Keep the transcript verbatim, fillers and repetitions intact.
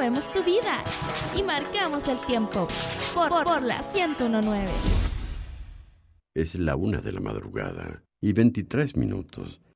movemos tu vida y marcamos el tiempo por, por, por la ciento uno punto nueve. Es la una de la madrugada y veintitrés minutos.